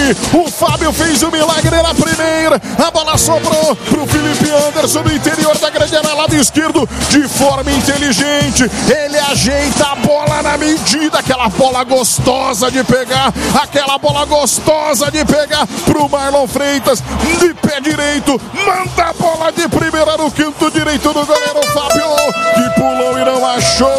O Fábio fez o milagre na primeira. A bola sobrou pro Felipe Anderson no interior da grande área, lado esquerdo, de forma inteligente. Ele ajeita a bola na medida, aquela bola gostosa de pegar, pro Marlon Freitas, de pé direito, manda a bola de primeira no canto direito do goleiro Fábio, que pulou e não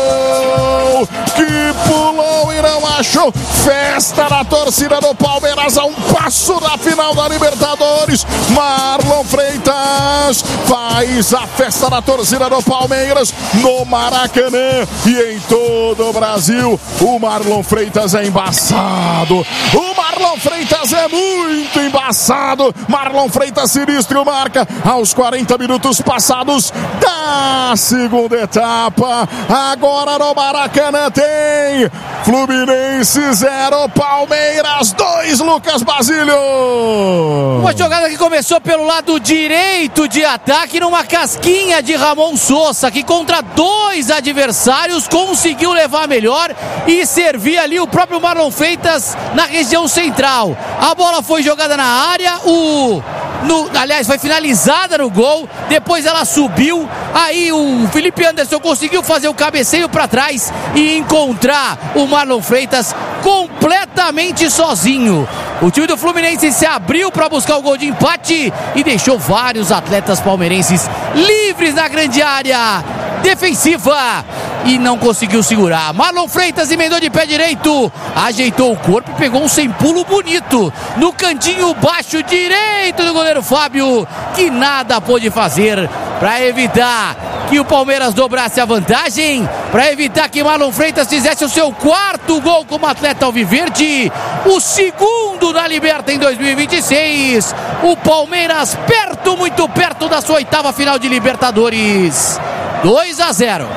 achou, festa na torcida do Palmeiras, a um passo da final da Libertadores. Marlon Freitas faz a festa na torcida do Palmeiras no Maracanã e em todo o Brasil. O Marlon Freitas é embaçado, o Marlon Freitas é muito embaçado. Marlon Freitas sinistro marca aos 40 minutos passados da segunda etapa. Agora no Maracanã tem Fluminense 0, Palmeiras 2, Lucas Basílio. Uma jogada que começou pelo lado direito de ataque, numa casquinha de Ramon Sosa, que contra dois adversários conseguiu levar melhor e servir ali o próprio Marlon Freitas na região central. A bola foi jogada na área, aliás, foi finalizada no gol, depois ela subiu, aí o Felipe Anderson conseguiu fazer o cabeceio para trás e encontrar o Marlon Freitas completamente sozinho. O time do Fluminense se abriu para buscar o gol de empate e deixou vários atletas palmeirenses livres na grande área defensiva e não conseguiu segurar. Marlon Freitas emendou de pé direito, ajeitou o corpo e pegou um sem pulo bonito no cantinho baixo direito do goleiro Fábio, que nada pôde fazer para evitar que o Palmeiras dobrasse a vantagem, para evitar que Marlon Freitas fizesse o seu quarto gol como atleta alviverde, o segundo na Liberta em 2026. O Palmeiras perto, muito perto da sua oitava final de Libertadores. 2-0.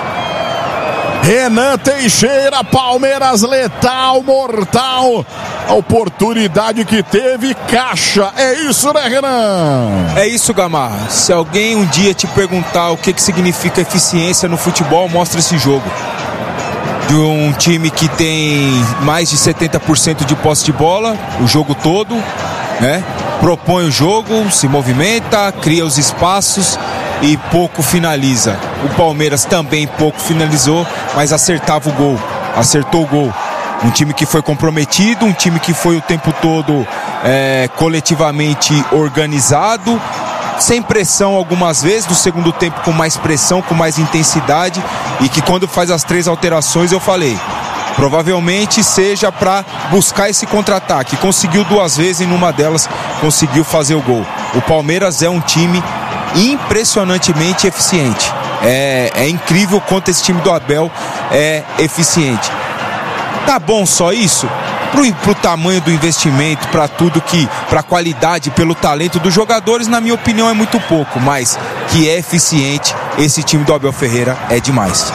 Renan Teixeira, Palmeiras letal, mortal. A oportunidade que teve, caixa. É isso, né, Renan? É isso, Gamarra. Se alguém um dia te perguntar o que significa eficiência no futebol, mostra esse jogo. De um time que tem mais de 70% de posse de bola, o jogo todo, né? Propõe o jogo, se movimenta, cria os espaços e pouco finaliza. O Palmeiras também pouco finalizou, mas acertava o gol, acertou o gol. Um time que foi comprometido, um time que foi o tempo todo coletivamente organizado, sem pressão algumas vezes, no segundo tempo com mais pressão, com mais intensidade, e que quando faz as 3 alterações, eu falei, provavelmente seja para buscar esse contra-ataque. Conseguiu 2 vezes e numa delas conseguiu fazer o gol. O Palmeiras é um time impressionantemente eficiente. É incrível quanto esse time do Abel é eficiente. Tá bom só isso? Pro tamanho do investimento, para tudo pra qualidade, pelo talento dos jogadores, na minha opinião é muito pouco, mas que é eficiente, esse time do Abel Ferreira é demais.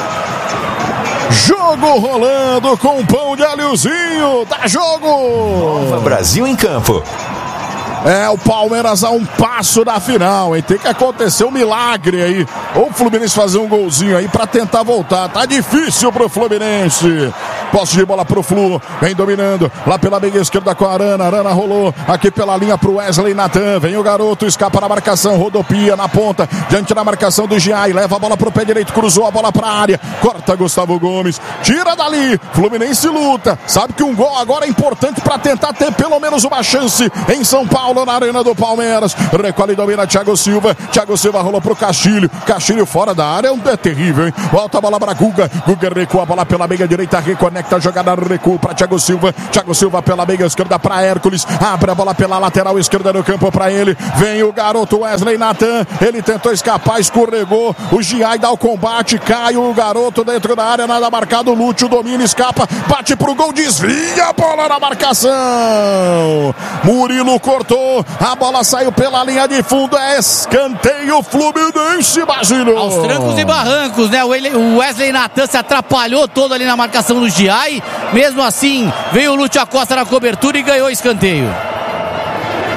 Jogo rolando com pão de alhozinho, dá jogo! Nova Brasil em campo. É, o Palmeiras a um passo da final, hein? Tem que acontecer um milagre aí. Ou o Fluminense fazer um golzinho aí pra tentar voltar. Tá difícil pro Fluminense. Posse de bola pro Flu, vem dominando lá pela meia esquerda com a Arana. Arana rolou aqui pela linha pro Wesley Natan. Vem o garoto, escapa na marcação, rodopia na ponta, diante da marcação do Giai. Leva a bola pro pé direito, cruzou a bola pra área. Corta Gustavo Gomes, tira dali. Fluminense luta. Sabe que um gol agora é importante pra tentar ter pelo menos uma chance em São Paulo, na arena do Palmeiras. Recolhe e domina Thiago Silva. Thiago Silva rolou pro Castilho. Castilho fora da área, é terrível, hein? Volta a bola pra Guga. Guga recua a bola pela meia direita, reconecta a jogada, recuo para Thiago Silva. Thiago Silva pela meia esquerda para Hércules. Abre a bola pela lateral esquerda do campo para ele. Vem o garoto Wesley Natan. Ele tentou escapar, escorregou. O Giai dá o combate, cai o garoto dentro da área, nada marcado. Lúcio domina, escapa, bate pro gol, desvia a bola na marcação. Murilo cortou, a bola saiu pela linha de fundo. É escanteio Fluminense, Basílio. Aos trancos e barrancos, né? O Wesley Natan se atrapalhou todo ali na marcação do Giai. Mesmo assim, veio o Lúcio Acosta na cobertura e ganhou escanteio.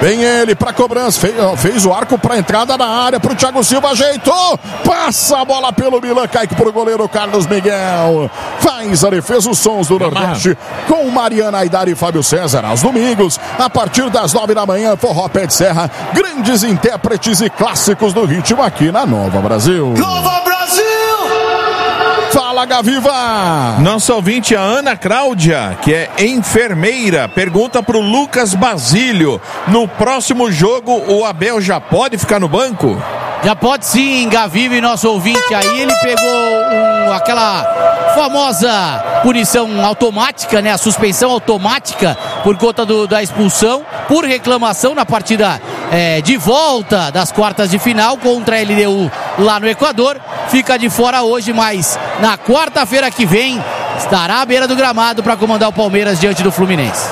Vem ele pra cobrança, fez o arco pra entrada na área, pro Thiago Silva, ajeitou, passa a bola pelo Milan, cai pro goleiro Carlos Miguel, faz a defesa, os sons do Nordeste, com Mariana Aidar e Fábio César, aos domingos, a partir das 9 da manhã, Forró Pé de Serra, grandes intérpretes e clássicos do ritmo aqui na Nova Brasil. Nova Brasil! Fala, Gaviva! Nossa ouvinte, a Ana Cláudia, que é enfermeira, pergunta pro Lucas Basílio: no próximo jogo o Abel já pode ficar no banco? Já pode sim, Gaviva, e nosso ouvinte aí, ele pegou aquela famosa punição automática, né? A suspensão automática por conta da expulsão, por reclamação na partida de volta das quartas de final contra a LDU lá no Equador. Fica de fora hoje, mas na quarta-feira que vem estará à beira do gramado para comandar o Palmeiras diante do Fluminense.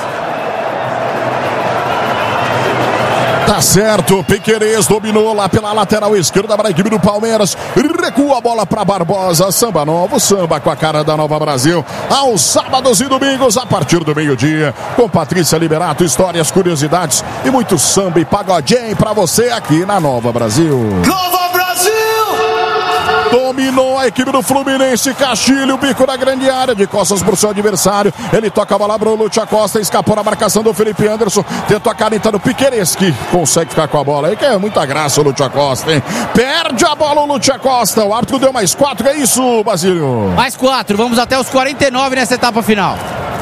Tá certo, Piquerez dominou lá pela lateral esquerda para a equipe do Palmeiras, recua a bola para Barbosa, samba novo, samba com a cara da Nova Brasil, aos sábados e domingos a partir do meio-dia, com Patrícia Liberato, histórias, curiosidades e muito samba e pagodinho para você aqui na Nova Brasil. Nova Brasil! Dominou a equipe do Fluminense, Castilho, bico na grande área, de costas pro seu adversário, ele toca a bola pro Lúcio Acosta, escapou na marcação do Felipe Anderson, tentou a caneta do Piquerez, que consegue ficar com a bola aí, que é muita graça o Lúcio Acosta, hein? Perde a bola o Lúcio Acosta, o árbitro deu mais 4, é isso, Basílio? Mais 4, vamos até os 49 nessa etapa final.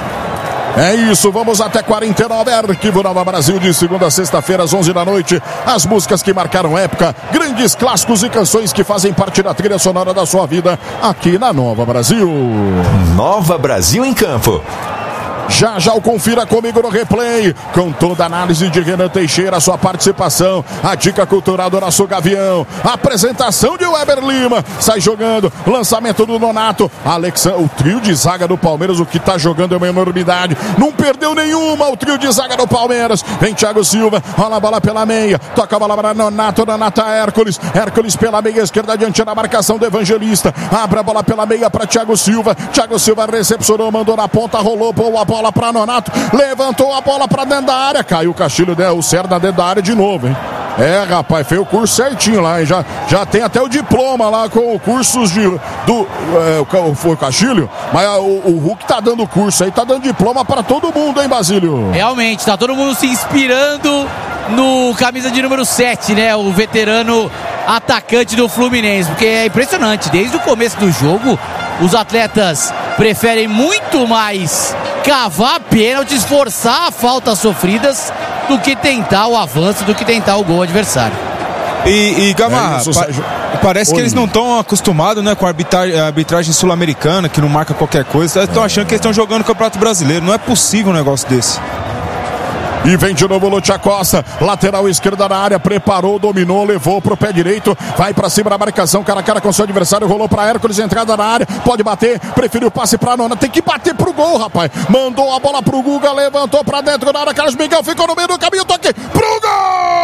É isso, vamos até 49, Arquivo Nova Brasil, de segunda a sexta-feira às 11 da noite, as músicas que marcaram época, grandes clássicos e canções que fazem parte da trilha sonora da sua vida, aqui na Nova Brasil. Nova Brasil em campo. Já já o confira comigo no replay, com toda a análise de Renan Teixeira, sua participação, a dica cultural do nosso Gavião, a apresentação de Weber Lima, sai jogando, lançamento do Nonato, o trio de zaga do Palmeiras, o que tá jogando é uma enormidade, não perdeu nenhuma o trio de zaga do Palmeiras, vem Thiago Silva, rola a bola pela meia, toca a bola para Nonato, Nonato Hércules pela meia esquerda, diante da marcação do Evangelista, abre a bola pela meia para Thiago Silva recepcionou, mandou na ponta, rolou, pô, a bola para Nonato, levantou a bola para dentro da área, caiu o Castilho, o Serna dentro da área de novo, hein? Rapaz, fez o curso certinho lá, hein? Já tem até o diploma lá com cursos foi o Castilho, mas o Hulk tá dando curso aí, tá dando diploma para todo mundo, hein, Basílio? Realmente, tá todo mundo se inspirando no camisa de número 7, né? O veterano atacante do Fluminense, porque é impressionante, desde o começo do jogo, os atletas preferem muito mais cavar pênaltis, forçar faltas sofridas, do que tentar o avanço, do que tentar o gol adversário. E Gamarra, parece que eles não estão acostumados, né, com a arbitragem sul-americana, que não marca qualquer coisa. Estão achando que eles estão jogando o Campeonato Brasileiro. Não é possível um negócio desse. E vem de novo o Lúcio Acosta, lateral esquerda na área, preparou, dominou, levou pro pé direito, vai pra cima da marcação, cara a cara com seu adversário, rolou pra Hércules, entrada na área, pode bater, preferiu o passe pra Nona, tem que bater pro gol, rapaz, mandou a bola pro Guga, levantou pra dentro da área, Carlos Miguel ficou no meio do caminho, toque pro gol!